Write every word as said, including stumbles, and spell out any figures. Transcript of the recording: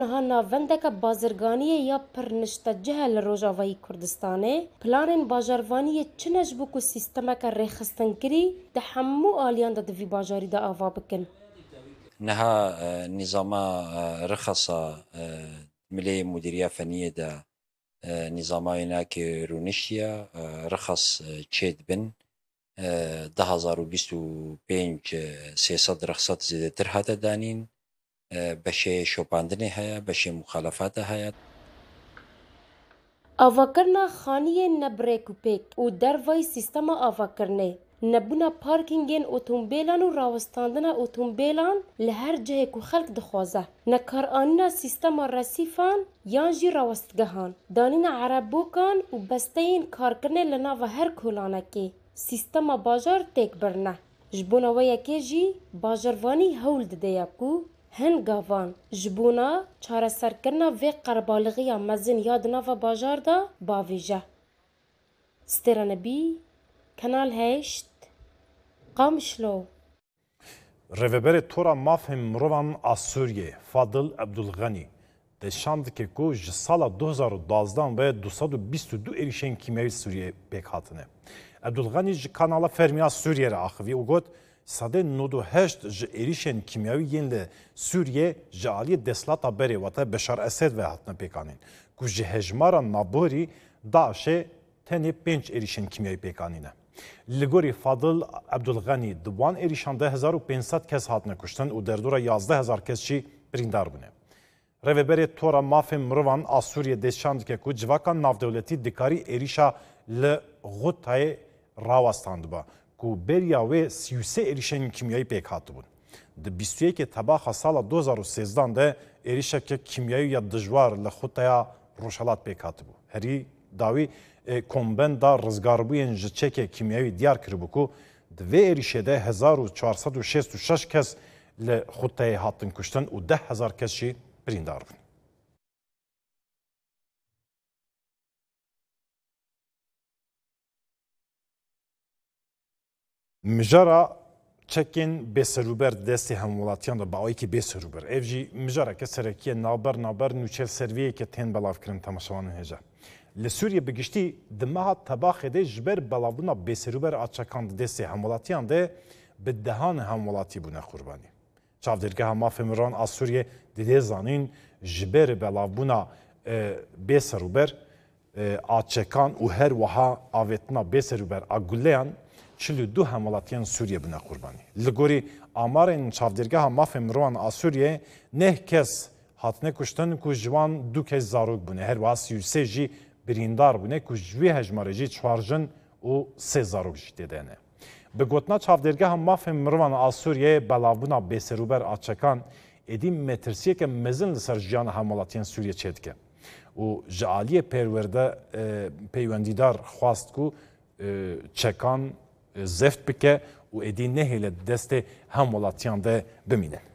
ها ناوندک بازرگانی یا پرنشتجه لروجاوی کردستانه پلان باجاروانی چنج بو کو سیستمک رخصتن کری ده همو آلیان ده دوی باجاری ده آوا بکن. نها نظام رخصة ملي مديرية فنية ده نظاماینا که رونشیه رخص چید بن ده هزار و بیست و پنج سیصد رخصت زیده تر هاته دانین بشه شوپاندنه هیا بشه مخالفات هیا آواکرنا خانی نبرک و پیک و دروای سیستم آواکرنه نبونا پارکینگین اتومبیلان و راوستاندن اتومبیلان لهر جه کو خلق دخوازه نکار آنینا سیستم رسیفان یانجی راوستگهان دانین عربوکان و بستین کارکرنه لنا و هر کولانه که سیستم باجار تک برنه جبونا و یکی جی باجروانی هول دده یکو هن گاوان جبونا چاره سرکرنا و قربالغی مزن یادنا و باجار دا باویجه سترانبی kanal هشت قامشلو Revebere tora mafhem mirovan a Sûriye Fadıl Abdulghani deşand ke ku ji sala du hezar û dazdan ve du sed û bîst û du êrişên kîmyawî Sûriye pêk hatine. Abdulghani ji kanala Fermiya Sûriye re axivî û got sedê nod û heşt ji êrişên kîmyawî yên li Sûriye ji aliyê desthilata berê wate Beşar Esed ve hatine pêkanîn ku ji hejmara naborî Daişê tenê pênc êrişên kîmyawî pêkanîne. Li gorî Fadıl Abdulghani di wan êrîşan de hezar û pênc sed kes hatine kuştin û derdora yazdeh hezar kes jî birîndar bûne. Rêveberê tora mafên mirovan a Sûriye dêşan dike ku civakan navdewletî dikarî êrîşa li Ghutayê rawestandiba ku beriya wê sî û sê êrişên kîmyayî pêk hatibûn. Di bîst û yekê tebaxa sala du hezar û sêzdan de êrişeke kîmyayî ya dijwar li Ghutaya Rojhilat pêk hatibû. Herî dawî kombenda rizgarbûyên ji çekê kîmyawî diyar kiribû ku di vê êrişê de hezar û çar sed û şêst û şeş kes li Xutayê hatin kuştin û deh hezar kes jî birîndar bûn. Mijara çekên bêserûber destê hemwelatiyan da bawekî bêserûber. Ev jî mijareke serekiye naber naber nûçel serviyeke tên belavkirin temaşawanin hêja. Li Sûriye bi giştî di meha tebaxê de ji ber belavbûna bêserûber a çekan di destê hemwelatiyan de bi dehanê hemwelatî bûne qurbanî. Çavdêrgeha mafê mirovan a Sûriye didê zanîn ji ber belavbûna bêserûber a çekan û her wiha avêtina bêserûber a guleyan çil û du hemwelatiyan Sûriye bûne qurbanî. Li gorî amarên çavdêrgeha mafê mirovan a Sûriye neh kes hatine kuştin ku ji wan du kes zarok bûne her wiha sî û sê jî birîndar bûne ku ji wê hejmarê jî çwar jin û sê zarok jî tê de ne. Bi gotina çavdêrgeha mafên mirovan a Sûriyeyê belavbûna bêserûber a çekan êdî metirsiyeke mezin li ser jiyana hemwelatiyên Sûriye çê dike. û ji aliyê pêrwerde peywendîdar xwast ku çekan zeft bike û êdî nehêle destê hemwelatiyan de bimîne.